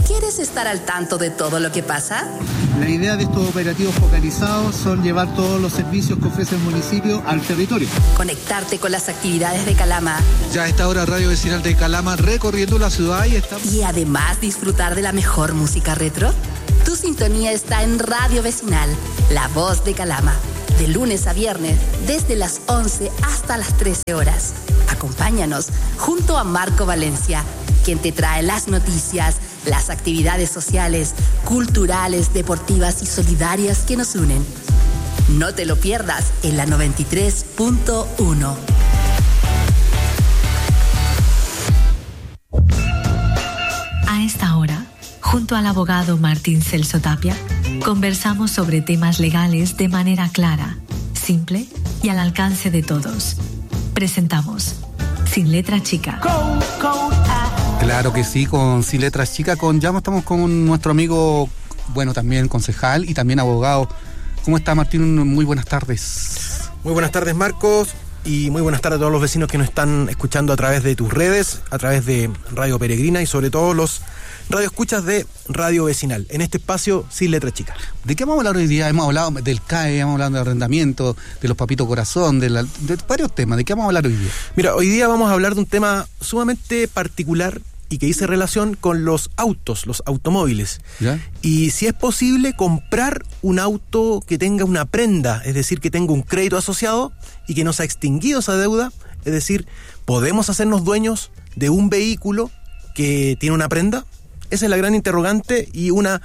¿Quieres estar al tanto de todo lo que pasa? La idea de estos operativos focalizados son llevar todos los servicios que ofrece el municipio al territorio. Conectarte con las actividades de Calama. Ya a esta hora Radio Vecinal de Calama recorriendo la ciudad y además disfrutar de la mejor música retro. Tu sintonía está en Radio Vecinal, la voz de Calama. De lunes a viernes, desde las 11 hasta las 13 horas. Acompáñanos junto a Marco Valencia, quien te trae las noticias, las actividades sociales, culturales, deportivas y solidarias que nos unen. No te lo pierdas en la 93.1. A esta hora, junto al abogado Martín Celso Tapia, conversamos sobre temas legales de manera clara, simple y al alcance de todos. Presentamos Sin Letra Chica. Claro que sí, con Sin Letras Chicas, ya estamos con nuestro amigo, bueno, también concejal y también abogado. ¿Cómo está, Martín? Muy buenas tardes. Muy buenas tardes, Marcos, y muy buenas tardes a todos los vecinos que nos están escuchando a través de tus redes, a través de Radio Peregrina y sobre todo los radioescuchas de Radio Vecinal, en este espacio Sin Letra Chica. ¿De qué vamos a hablar hoy día? Hemos hablado del CAE, hemos hablado del arrendamiento, de los papitos corazón, de varios temas. ¿De qué vamos a hablar hoy día? Mira, hoy día vamos a hablar de un tema sumamente particular y que dice relación con los autos, los automóviles. ¿Ya? Y si es posible comprar un auto que tenga una prenda, es decir, que tenga un crédito asociado y que no se ha extinguido esa deuda, es decir, ¿podemos hacernos dueños de un vehículo que tiene una prenda? Esa es la gran interrogante y una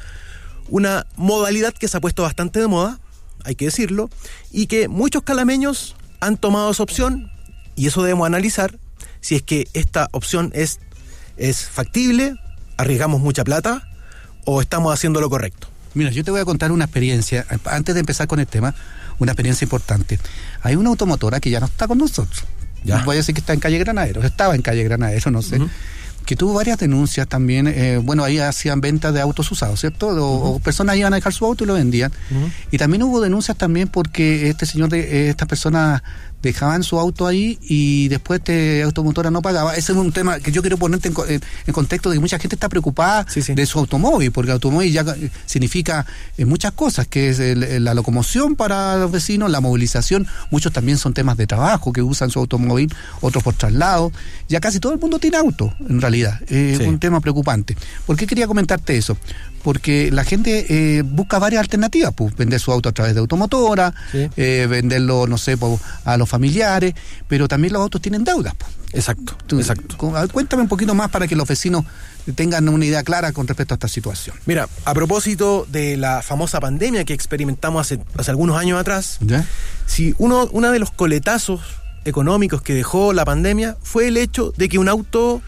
modalidad que se ha puesto bastante de moda, hay que decirlo, y que muchos calameños han tomado esa opción, y eso debemos analizar si es que esta opción es factible, arriesgamos mucha plata o estamos haciendo lo correcto. Mira, yo te voy a contar una experiencia, antes de empezar con el tema, una experiencia importante. Hay una automotora que ya no está con nosotros. Ya. Voy a decir que está en calle Granaderos, estaba en calle Granaderos, no sé. Uh-huh. Que tuvo varias denuncias también, ahí hacían ventas de autos usados, ¿cierto? O personas iban a dejar su auto y lo vendían. Uh-huh. Y también hubo denuncias también porque estas personas dejaban su auto ahí y después automotora no pagaba. Ese es un tema que yo quiero ponerte en contexto de que mucha gente está preocupada de su automóvil, porque el automóvil ya significa muchas cosas, que es la locomoción para los vecinos, la movilización. Muchos también son temas de trabajo que usan su automóvil, otros por traslado. Ya casi todo el mundo tiene auto, en realidad. Es un tema preocupante. ¿Por qué quería comentarte eso? Porque la gente busca varias alternativas, pues vender su auto a través de automotora, venderlo, no sé, a los familiares, pero también los autos tienen deudas. Pues. Exacto. Cuéntame un poquito más para que los vecinos tengan una idea clara con respecto a esta situación. Mira, a propósito de la famosa pandemia que experimentamos hace algunos años atrás, ¿ya? Si uno de los coletazos económicos que dejó la pandemia fue el hecho de que un auto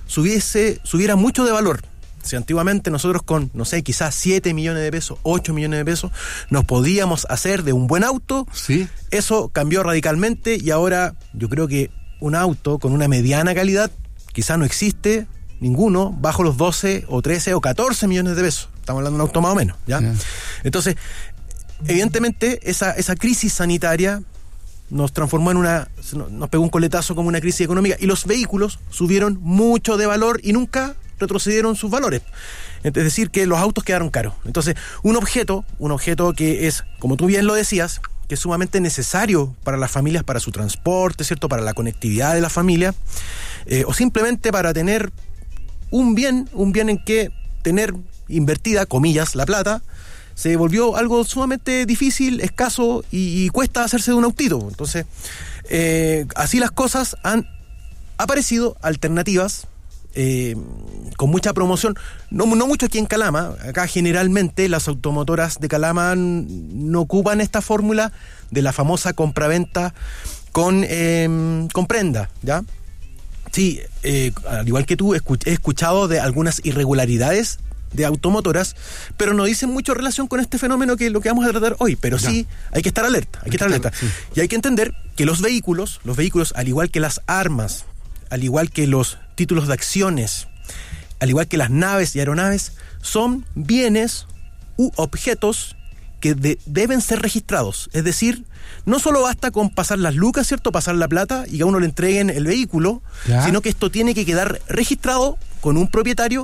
subiera mucho de valor. Si antiguamente nosotros con, no sé, quizás 7 millones de pesos, 8 millones de pesos, nos podíamos hacer de un buen auto, ¿sí? Eso cambió radicalmente y ahora yo creo que un auto con una mediana calidad, quizás no existe ninguno bajo los 12 o 13 o 14 millones de pesos. Estamos hablando de un auto más o menos, ¿ya? Yeah. Entonces, evidentemente, esa crisis sanitaria nos transformó nos pegó un coletazo como una crisis económica y los vehículos subieron mucho de valor y nunca retrocedieron sus valores. Es decir, que los autos quedaron caros. Entonces, un objeto que es, como tú bien lo decías, que es sumamente necesario para las familias, para su transporte, ¿cierto? Para la conectividad de la familia, o simplemente para tener un bien en que tener invertida, comillas, la plata, se volvió algo sumamente difícil, escaso y cuesta hacerse de un autito. Entonces, así las cosas han aparecido alternativas con mucha promoción, no mucho aquí en Calama. Acá generalmente las automotoras de Calama no ocupan esta fórmula de la famosa compraventa con prenda, ¿ya? Sí, al igual que tú, he escuchado de algunas irregularidades de automotoras, pero no dicen mucho en relación con este fenómeno que es lo que vamos a tratar hoy, pero ya. Sí, hay que estar alerta, sí. Y hay que entender que los vehículos, al igual que las armas, al igual que los títulos de acciones, al igual que las naves y aeronaves, son bienes u objetos que deben ser registrados. Es decir, no solo basta con pasar las lucas, ¿cierto? Pasar la plata y que a uno le entreguen el vehículo, ¿ya? Sino que esto tiene que quedar registrado con un propietario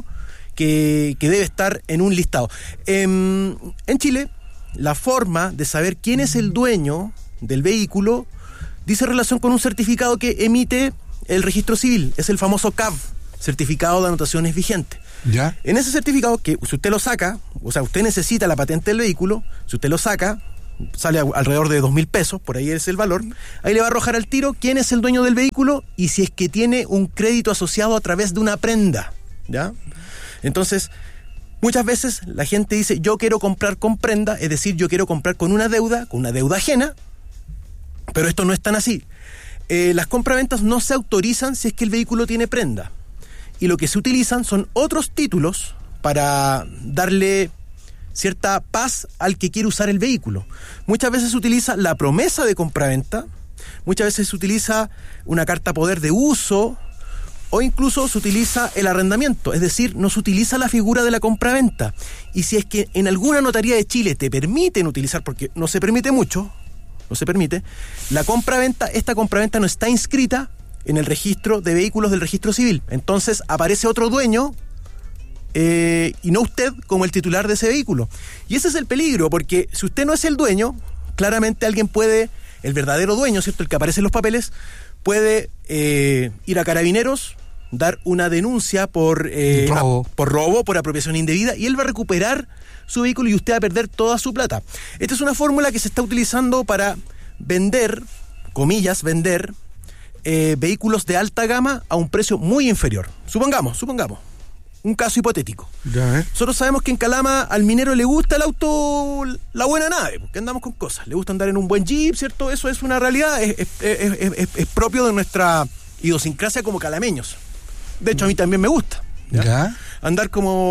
que debe estar en un listado. En Chile, la forma de saber quién es el dueño del vehículo dice relación con un certificado que emite el registro civil, es el famoso CAV, certificado de anotaciones vigente. ¿Ya? En ese certificado, que si usted lo saca, o sea, usted necesita la patente del vehículo, si usted lo saca, sale alrededor de 2.000 pesos, por ahí es el valor, ahí le va a arrojar al tiro quién es el dueño del vehículo y si es que tiene un crédito asociado a través de una prenda, ¿ya? Entonces, muchas veces la gente dice, yo quiero comprar con prenda, es decir, yo quiero comprar con una deuda ajena, pero esto no es tan así. Las compraventas no se autorizan si es que el vehículo tiene prenda. Y lo que se utilizan son otros títulos para darle cierta paz al que quiere usar el vehículo. Muchas veces se utiliza la promesa de compraventa, muchas veces se utiliza una carta poder de uso, o incluso se utiliza el arrendamiento, es decir, no se utiliza la figura de la compraventa. Y si es que en alguna notaría de Chile te permiten utilizar, porque no se permite mucho, no se permite, la compraventa, esta compraventa no está inscrita en el registro de vehículos del registro civil. Entonces aparece otro dueño y no usted como el titular de ese vehículo. Y ese es el peligro, porque si usted no es el dueño, claramente alguien puede, el verdadero dueño, ¿cierto?, el que aparece en los papeles, puede ir a Carabineros, dar una denuncia por robo, por apropiación indebida, y él va a recuperar su vehículo y usted va a perder toda su plata. Esta es una fórmula que se está utilizando para vender, comillas, vender vehículos de alta gama a un precio muy inferior. Supongamos, un caso hipotético. Nosotros sabemos que en Calama al minero le gusta el auto, la buena nave, porque andamos con cosas. Le gusta andar en un buen jeep, ¿cierto? Eso es una realidad, es propio de nuestra idiosincrasia como calameños. De hecho, a mí también me gusta. ¿Ya? Andar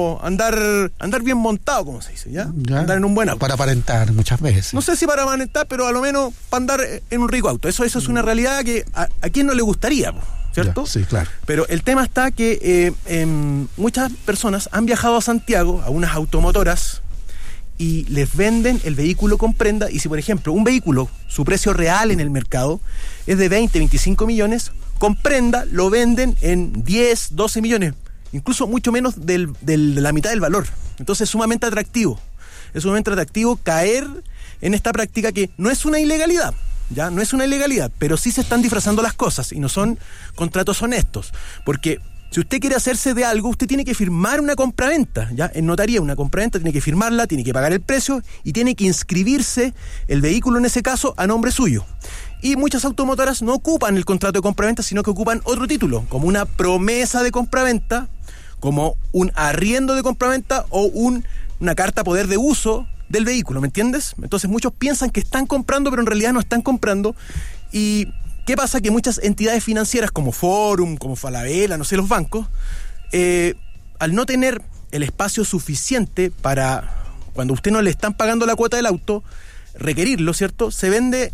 bien montado, como se dice, ¿ya? Andar en un buen auto. Para aparentar muchas veces. No sé si para aparentar, pero a lo menos para andar en un rico auto. Eso es una realidad que a quien no le gustaría, ¿cierto? Ya, sí, claro. Pero el tema está que muchas personas han viajado a Santiago, a unas automotoras, y les venden el vehículo con prenda. Y si, por ejemplo, un vehículo, su precio real en el mercado es de 20, 25 millones, con prenda lo venden en 10, 12 millones. Incluso mucho menos de la mitad del valor. Entonces es sumamente atractivo. Es sumamente atractivo caer en esta práctica que no es una ilegalidad, ¿ya? No es una ilegalidad, pero sí se están disfrazando las cosas y no son contratos honestos. Porque si usted quiere hacerse de algo, usted tiene que firmar una compraventa, ¿ya? En notaría, una compraventa tiene que firmarla, tiene que pagar el precio y tiene que inscribirse el vehículo en ese caso a nombre suyo. Y muchas automotoras no ocupan el contrato de compraventa, sino que ocupan otro título, como una promesa de compraventa, como un arriendo de compraventa o una carta poder de uso del vehículo, ¿me entiendes? Entonces muchos piensan que están comprando, pero en realidad no están comprando. ¿Y qué pasa? Que muchas entidades financieras como Forum, como Falabella, no sé, los bancos, al no tener el espacio suficiente para, cuando usted no le están pagando la cuota del auto, requerirlo, ¿cierto? Se vende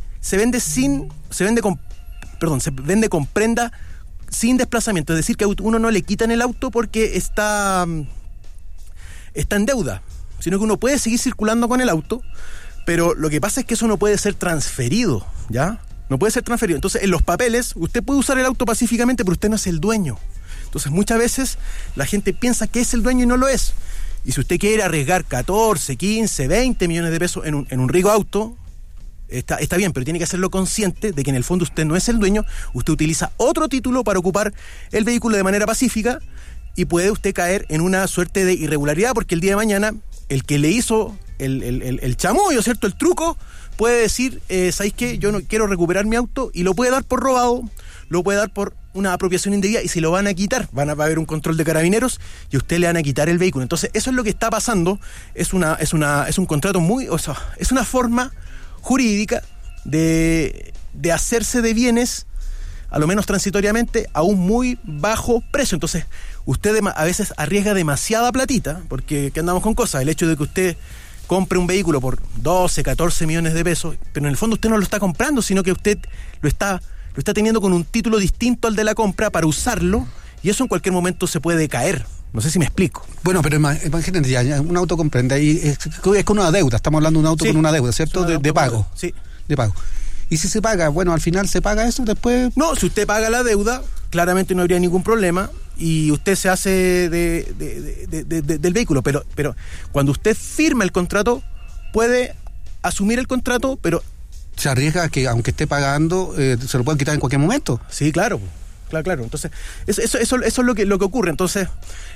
con prenda sin desplazamiento, es decir, que a uno no le quitan el auto porque está en deuda, sino que uno puede seguir circulando con el auto, pero lo que pasa es que eso no puede ser transferido, ¿ya? No puede ser transferido. Entonces, en los papeles, usted puede usar el auto pacíficamente, pero usted no es el dueño. Entonces, muchas veces la gente piensa que es el dueño y no lo es. Y si usted quiere arriesgar 14, 15, 20 millones de pesos en un rico auto, está bien, pero tiene que hacerlo consciente de que en el fondo usted no es el dueño, usted utiliza otro título para ocupar el vehículo de manera pacífica y puede usted caer en una suerte de irregularidad, porque el día de mañana el que le hizo el chamullo, ¿cierto?, el truco, puede decir, ¿sabéis qué? Yo no quiero recuperar mi auto, y lo puede dar por robado, lo puede dar por una apropiación indebida, y si lo van a quitar, va a haber un control de Carabineros y a usted le van a quitar el vehículo. Entonces eso es lo que está pasando, es un contrato es una forma jurídica de hacerse de bienes, a lo menos transitoriamente, a un muy bajo precio. Entonces, usted a veces arriesga demasiada platita, porque ¿qué andamos con cosas? El hecho de que usted compre un vehículo por 12, 14 millones de pesos, pero en el fondo usted no lo está comprando, sino que usted lo está teniendo con un título distinto al de la compra para usarlo, y eso en cualquier momento se puede caer. No sé si me explico. Bueno, pero imagínate, ya un auto comprende, y es con una deuda, estamos hablando de un auto con una deuda, ¿cierto? De pago. Sí. De pago. Y si se paga, bueno, al final se paga eso, después... No, si usted paga la deuda, claramente no habría ningún problema. y usted se hace del vehículo, pero cuando usted firma el contrato, puede asumir el contrato, pero se arriesga a que aunque esté pagando, se lo pueden quitar en cualquier momento. Sí, claro. Entonces, eso es lo que ocurre. Entonces,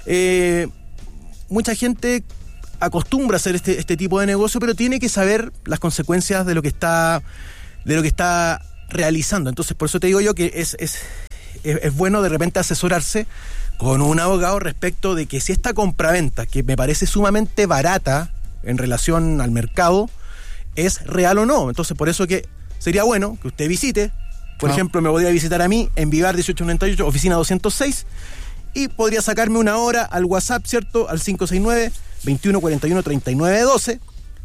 mucha gente acostumbra a hacer este tipo de negocio, pero tiene que saber las consecuencias de lo que está realizando. Entonces, por eso te digo yo que es bueno de repente asesorarse con un abogado respecto de que si esta compraventa, que me parece sumamente barata en relación al mercado, es real o no. Entonces, por eso que sería bueno que usted visite. Por ejemplo, me podría visitar a mí en Vivar 1898, oficina 206, y podría sacarme una hora al WhatsApp, ¿cierto? Al 569-2141-3912,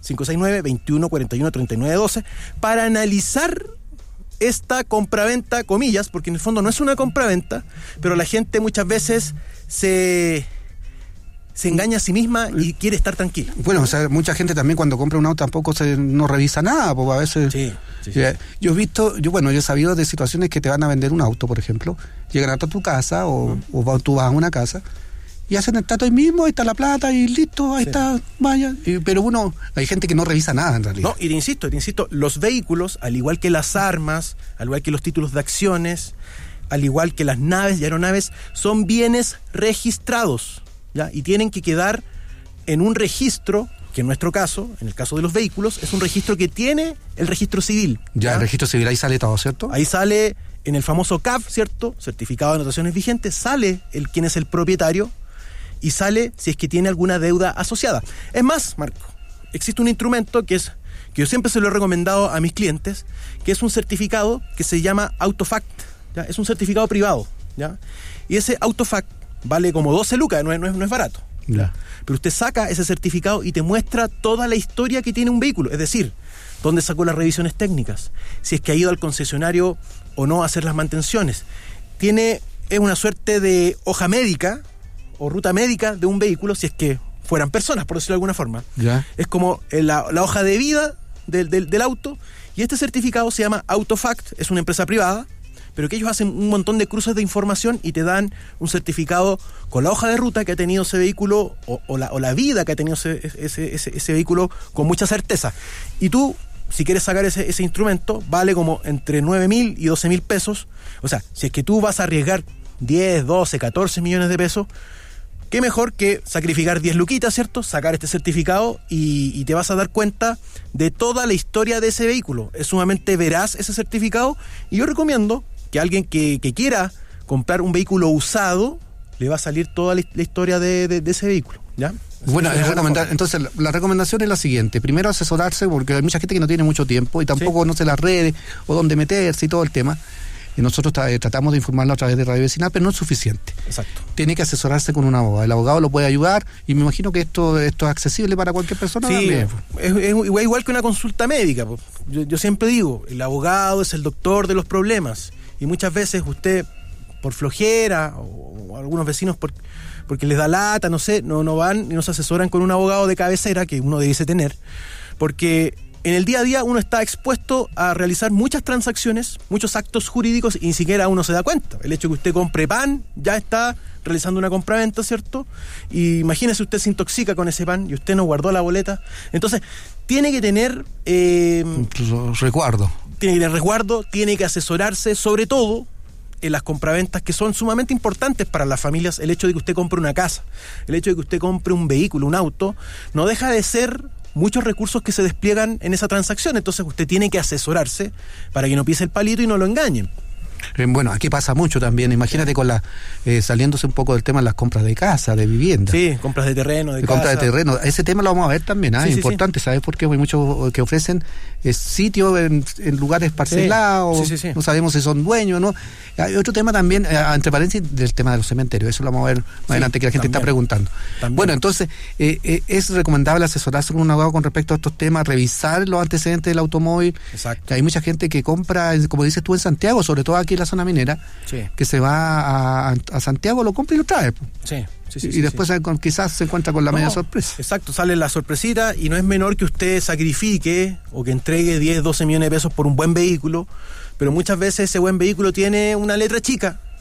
569-2141-3912, para analizar esta compraventa, comillas, porque en el fondo no es una compraventa, pero la gente muchas veces se engaña a sí misma y quiere estar tranquila. Bueno, o sea, mucha gente también cuando compra un auto tampoco no revisa nada, porque a veces... Sí. Yo he sabido de situaciones que te van a vender un auto, por ejemplo, llegan a tu casa o tú vas a una casa y hacen el trato ahí mismo, ahí está la plata y listo, ahí está, vaya. Pero hay gente que no revisa nada en realidad. No, y te insisto, los vehículos, al igual que las armas, al igual que los títulos de acciones, al igual que las naves y aeronaves, son bienes registrados, ¿ya? Y tienen que quedar en un registro, que en nuestro caso, en el caso de los vehículos, es un registro que tiene el registro civil. Ya, el registro civil, ahí sale todo, ¿cierto? Ahí sale, en el famoso CAV, ¿cierto? Certificado de anotaciones vigentes, sale quién es el propietario y sale si es que tiene alguna deuda asociada. Es más, Marco, existe un instrumento que yo siempre se lo he recomendado a mis clientes, que es un certificado que se llama Autofact, ¿ya? Es un certificado privado, ¿ya? Y ese Autofact vale como 12 lucas, no es barato. Ya. Pero usted saca ese certificado y te muestra toda la historia que tiene un vehículo, es decir, dónde sacó las revisiones técnicas, si es que ha ido al concesionario o no a hacer las mantenciones. Es una suerte de hoja médica o ruta médica de un vehículo, si es que fueran personas, por decirlo de alguna forma. Ya. Es como la hoja de vida del auto, y este certificado se llama Autofact, es una empresa privada, pero que ellos hacen un montón de cruces de información y te dan un certificado con la hoja de ruta que ha tenido ese vehículo o la vida que ha tenido ese vehículo con mucha certeza. Y tú, si quieres sacar ese instrumento, vale como entre 9.000 y 12.000 pesos. O sea, si es que tú vas a arriesgar 10, 12, 14 millones de pesos, qué mejor que sacrificar 10 luquitas, ¿cierto? Sacar este certificado y te vas a dar cuenta de toda la historia de ese vehículo. Es sumamente veraz ese certificado, y yo recomiendo que alguien que quiera comprar un vehículo usado, le va a salir toda la historia de ese vehículo, ¿ya? Bueno, entonces la recomendación es la siguiente: primero asesorarse, porque hay mucha gente que no tiene mucho tiempo y tampoco conoce las redes o dónde meterse y todo el tema. Y nosotros tratamos de informarlo a través de Radio Vecinal, pero no es suficiente. Exacto. Tiene que asesorarse con un abogado. El abogado lo puede ayudar, y me imagino que esto es accesible para cualquier persona. Sí, también. Es igual que una consulta médica. Yo siempre digo, el abogado es el doctor de los problemas. Y muchas veces usted, por flojera, o algunos vecinos porque les da lata, no sé, no van y no se asesoran con un abogado de cabecera que uno debiese tener, porque en el día a día uno está expuesto a realizar muchas transacciones, muchos actos jurídicos, y ni siquiera uno se da cuenta. El hecho de que usted compre pan, ya está realizando una compraventa, ¿cierto? Y imagínese, usted se intoxica con ese pan y usted no guardó la boleta. Entonces, tiene que tener resguardo. Tiene que tener resguardo, tiene que asesorarse, sobre todo en las compraventas que son sumamente importantes para las familias. El hecho de que usted compre una casa, el hecho de que usted compre un vehículo, un auto, no deja de ser muchos recursos que se despliegan en esa transacción. Entonces usted tiene que asesorarse para que no pise el palito y no lo engañen. Bueno, aquí pasa mucho también. Imagínate con saliéndose un poco del tema de las compras de casa, de vivienda. Sí, compras de terreno, de casa. Compras de terreno. Ese tema lo vamos a ver también, es importante, ¿sabes? Porque hay muchos que ofrecen sitios en lugares parcelados, no sabemos si son dueños, ¿no? Hay otro tema también, entre paréntesis, del tema de los cementerios. Eso lo vamos a ver más adelante, que la gente está preguntando. También. Bueno, entonces, es recomendable asesorarse con un abogado con respecto a estos temas, revisar los antecedentes del automóvil. Exacto. Hay mucha gente que compra, como dices tú, en Santiago, sobre todo aquí en la zona minera, que se va a Santiago, lo compra y lo trae. Y después quizás se encuentra con la media sorpresa. Exacto, sale la sorpresita, y no es menor que usted sacrifique o que entregue 10, 12 millones de pesos por un buen vehículo, pero muchas veces ese buen vehículo tiene una letra chica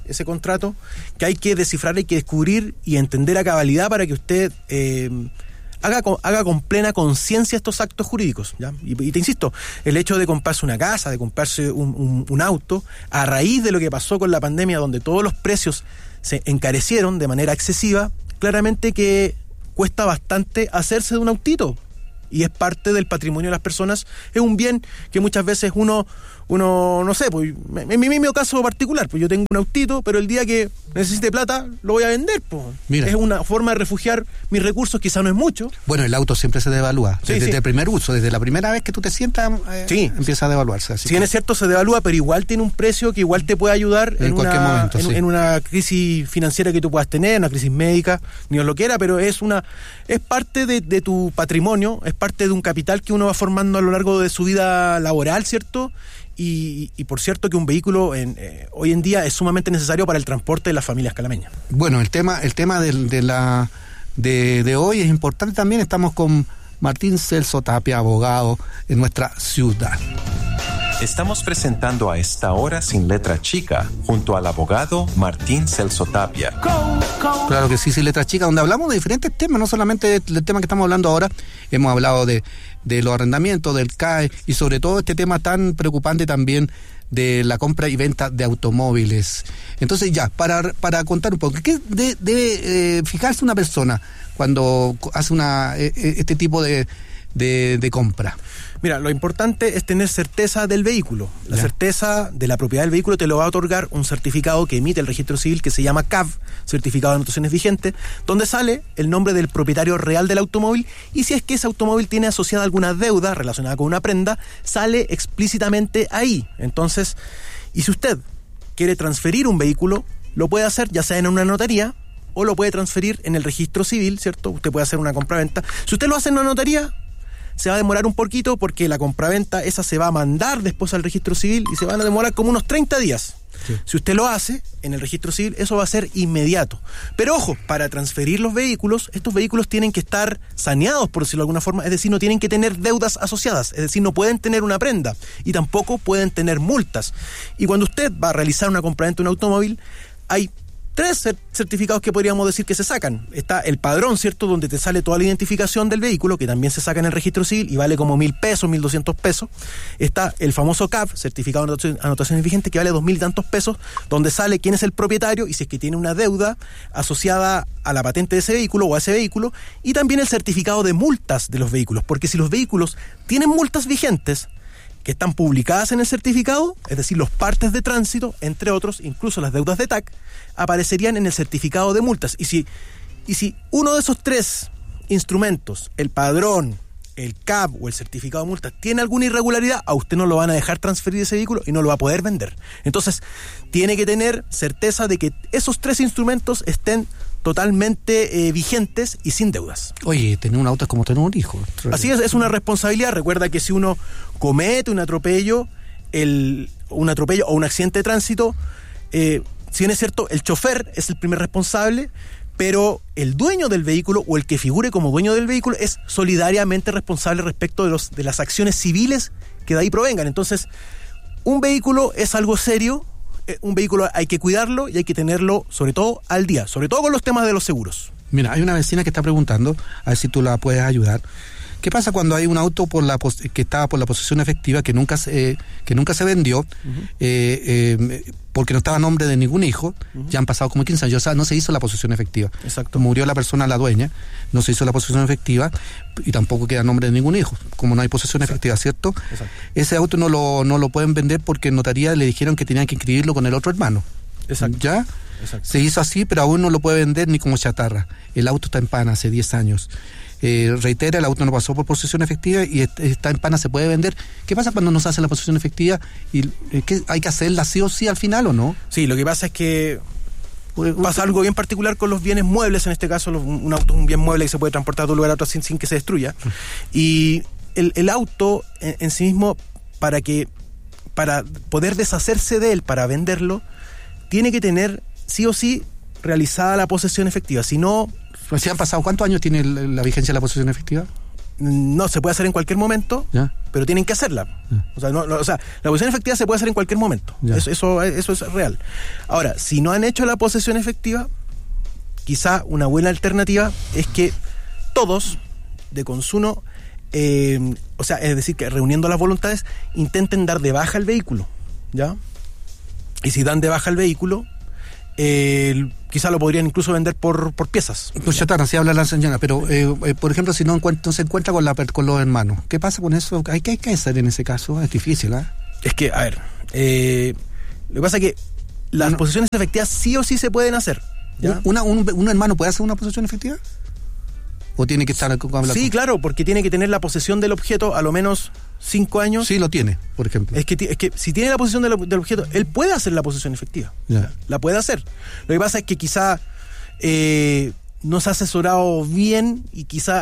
ese contrato, que hay que descifrar, hay que descubrir y entender a cabalidad para que usted haga con plena conciencia estos actos jurídicos, ¿ya? Y te insisto, el hecho de comprarse una casa, de comprarse un auto, a raíz de lo que pasó con la pandemia, donde todos los precios se encarecieron de manera excesiva, claramente que cuesta bastante hacerse de un autito. Y es parte del patrimonio de las personas, es un bien que muchas veces uno no sé, pues en mi mismo caso particular, pues yo tengo un autito, pero el día que necesite plata lo voy a vender, pues. Mira. Es una forma de refugiar mis recursos, quizá no es mucho. Bueno, el auto siempre se devalúa, desde el primer uso, desde la primera vez que tú te sientas, empieza a devaluarse. Si bien es cierto, se devalúa, pero igual tiene un precio que igual te puede ayudar en cualquier momento, en una crisis financiera que tú puedas tener, una crisis médica, ni os lo quiera, pero es parte de tu patrimonio, es parte de un capital que uno va formando a lo largo de su vida laboral, ¿cierto? Y por cierto que un vehículo hoy en día es sumamente necesario para el transporte de las familias calameñas. Bueno, el tema de hoy es importante también. Estamos con Martín Celso Tapia, abogado en nuestra ciudad. Estamos presentando a esta hora Sin Letra Chica, junto al abogado Martín Celso Tapia. Claro que sí, Sin Letra Chica, donde hablamos de diferentes temas, no solamente del tema que estamos hablando ahora. Hemos hablado de los arrendamientos, del CAE y sobre todo este tema tan preocupante también de la compra y venta de automóviles. Entonces ya, para contar un poco, ¿qué debe fijarse una persona cuando hace este tipo de compra? Mira, lo importante es tener certeza del vehículo. La certeza de la propiedad del vehículo te lo va a otorgar un certificado que emite el registro civil que se llama CAV, certificado de anotaciones vigentes, donde sale el nombre del propietario real del automóvil, y si es que ese automóvil tiene asociada alguna deuda relacionada con una prenda, sale explícitamente ahí. Entonces, y si usted quiere transferir un vehículo, lo puede hacer ya sea en una notaría o lo puede transferir en el registro civil, ¿cierto? Usted puede hacer una compraventa. Si usted lo hace en una notaría, se va a demorar un poquito porque la compraventa esa se va a mandar después al registro civil y se van a demorar como unos 30 días. Sí. Si usted lo hace en el registro civil, eso va a ser inmediato. Pero ojo, para transferir los vehículos, estos vehículos tienen que estar saneados, por decirlo de alguna forma, es decir, no tienen que tener deudas asociadas, es decir, no pueden tener una prenda y tampoco pueden tener multas. Y cuando usted va a realizar una compraventa de un automóvil, hay 3 certificados que podríamos decir que se sacan. Está el padrón, ¿cierto?, donde te sale toda la identificación del vehículo, que también se saca en el registro civil y vale como 1.000 pesos, 1.200 pesos. Está el famoso CAV, certificado de anotaciones vigentes, que vale 2.000 y tantos pesos, donde sale quién es el propietario y si es que tiene una deuda asociada a la patente de ese vehículo o a ese vehículo. Y también el certificado de multas de los vehículos, porque si los vehículos tienen multas vigentes que están publicadas en el certificado, es decir, los partes de tránsito, entre otros, incluso las deudas de TAC, aparecerían en el certificado de multas. Y si uno de esos 3 instrumentos, el padrón, el CAV o el certificado de multas, tiene alguna irregularidad, a usted no lo van a dejar transferir ese vehículo y no lo va a poder vender. Entonces, tiene que tener certeza de que esos 3 instrumentos estén totalmente vigentes y sin deudas. Oye, tener un auto es como tener un hijo. Así es una responsabilidad. Recuerda que si uno comete un atropello o un accidente de tránsito, si bien es cierto, el chofer es el primer responsable, pero el dueño del vehículo o el que figure como dueño del vehículo es solidariamente responsable respecto de las acciones civiles que de ahí provengan. Entonces, un vehículo es algo serio. Un vehículo hay que cuidarlo y hay que tenerlo sobre todo al día, sobre todo con los temas de los seguros. Mira, hay una vecina que está preguntando, a ver si tú la puedes ayudar. ¿Qué pasa cuando hay un auto que estaba por la posesión efectiva que nunca se vendió, porque no estaba a nombre de ningún hijo? Ya han pasado como 15 años, o sea, no se hizo la posesión efectiva. Exacto. Murió la persona, la dueña, no se hizo la posesión efectiva y tampoco queda a nombre de ningún hijo, como no hay posesión efectiva, ¿cierto? Exacto. Ese auto no lo pueden vender porque en notaría le dijeron que tenían que inscribirlo con el otro hermano. Exacto. ¿Ya? Exacto. Se hizo así, pero aún no lo puede vender ni como chatarra. El auto está en pana hace 10 años. Reitera, el auto no pasó por posesión efectiva y está en pana, se puede vender. ¿Qué pasa cuando no se hace la posesión efectiva? ¿Y hay que hacerla sí o sí al final o no? Sí, lo que pasa es que pasa algo bien particular con los bienes muebles, en este caso un auto es un bien mueble que se puede transportar de un lugar a otro sin que se destruya. Y el auto en sí mismo, para poder deshacerse de él, para venderlo, tiene que tener sí o sí realizada la posesión efectiva. Si no... ¿Se han pasado cuántos años tiene la vigencia de la posesión efectiva? no se puede hacer en cualquier momento, ¿Ya? pero tienen que hacerla. O sea, la posesión efectiva se puede hacer en cualquier momento. Eso es real. Ahora, si no han hecho la posesión efectiva, quizá una buena alternativa es que todos, de consumo, o sea, es decir, que reuniendo las voluntades, intenten dar de baja el vehículo, ¿ya? Y si dan de baja el vehículo, quizá lo podrían incluso vender por piezas. Pues chatarra, así habla la señora, pero por ejemplo, si no se encuentra con los hermanos, ¿qué pasa con eso? ¿Qué hay que hacer en ese caso? Es difícil, ¿eh? Es que, a ver, lo que pasa es que las posesiones efectivas sí o sí se pueden hacer, ¿ya? ¿Un hermano puede hacer una posesión efectiva? ¿O tiene que estar con la... Sí, claro, porque tiene que tener la posesión del objeto a lo menos 5 años. Sí, lo tiene, por ejemplo. Es que si tiene la posesión del objeto, él puede hacer la posesión efectiva. Ya. La puede hacer. Lo que pasa es que quizá no se ha asesorado bien y quizá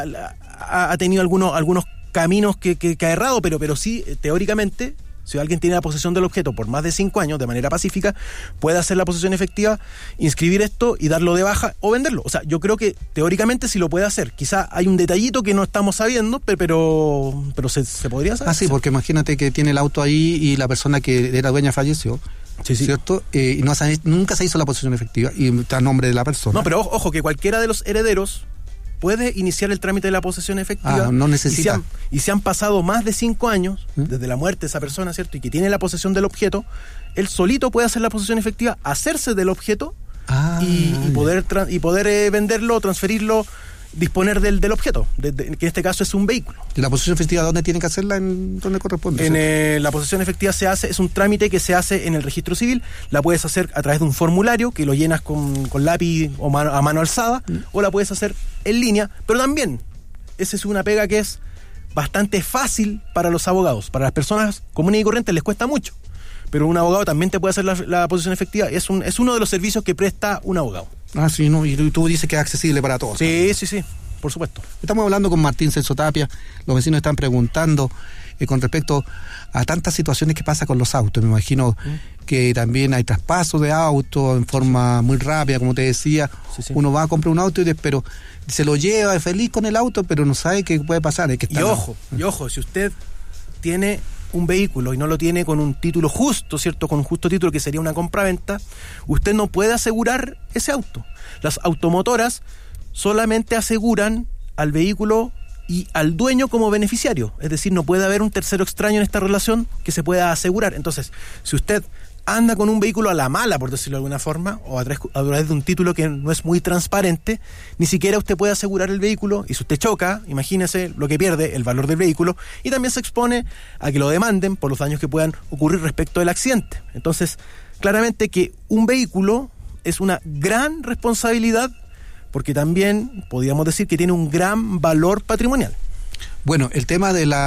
ha tenido algunos caminos que ha errado, pero sí, teóricamente, si alguien tiene la posesión del objeto por más de 5 años de manera pacífica, puede hacer la posesión efectiva, inscribir esto y darlo de baja o venderlo. O sea, yo creo que teóricamente sí lo puede hacer. Quizá hay un detallito que no estamos sabiendo, pero se podría hacer. Ah, sí, porque imagínate que tiene el auto ahí y la persona que era dueña falleció. Sí. ¿Cierto? Y nunca se hizo la posesión efectiva y está a nombre de la persona. No, pero ojo, que cualquiera de los herederos puede iniciar el trámite de la posesión efectiva. No necesita. Y si han pasado más de 5 años desde la muerte de esa persona, ¿cierto? Y que tiene la posesión del objeto, él solito puede hacer la posesión efectiva, hacerse del objeto y poder venderlo, transferirlo, disponer del objeto, que en este caso es un vehículo. ¿Y la posesión efectiva dónde tiene que hacerla? ¿Dónde corresponde? La posesión efectiva es un trámite que se hace en el registro civil. La puedes hacer a través de un formulario que lo llenas con lápiz o a mano alzada, o la puedes hacer en línea, pero también esa es una pega que es bastante fácil para los abogados. Para las personas comunes y corrientes les cuesta mucho, pero un abogado también te puede hacer la posesión efectiva. Es uno de los servicios que presta un abogado. Ah, sí, ¿no? Y tú dices que es accesible para todos. Sí, por supuesto. Estamos hablando con Martín Celso Tapia. Los vecinos están preguntando con respecto a tantas situaciones que pasa con los autos. Me imagino que también hay traspasos de autos en forma muy rápida, como te decía. Sí. Uno va a comprar un auto pero se lo lleva, es feliz con el auto, pero no sabe qué puede pasar. Hay que estar... Y ojo, si usted tiene un vehículo y no lo tiene con un título justo, ¿cierto? Con un justo título que sería una compraventa, usted no puede asegurar ese auto. Las automotoras solamente aseguran al vehículo y al dueño como beneficiario, es decir, no puede haber un tercero extraño en esta relación que se pueda asegurar. Entonces, si usted anda con un vehículo a la mala, por decirlo de alguna forma, o a través de un título que no es muy transparente, ni siquiera usted puede asegurar el vehículo, y si usted choca, imagínese lo que pierde, el valor del vehículo, y también se expone a que lo demanden por los daños que puedan ocurrir respecto del accidente. Entonces, claramente que un vehículo es una gran responsabilidad, porque también podríamos decir que tiene un gran valor patrimonial. Bueno, el tema de la